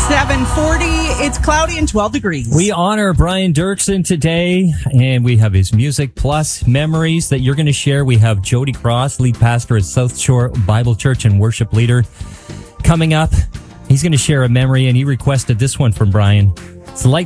7:40. It's cloudy and 12 degrees. We honor Brian Dirksen today, and we have his music plus memories that you're going to share. We have Jody Cross, lead pastor at South Shore Bible Church and worship leader, coming up. He's going to share a memory, and he requested this one from Brian. It's like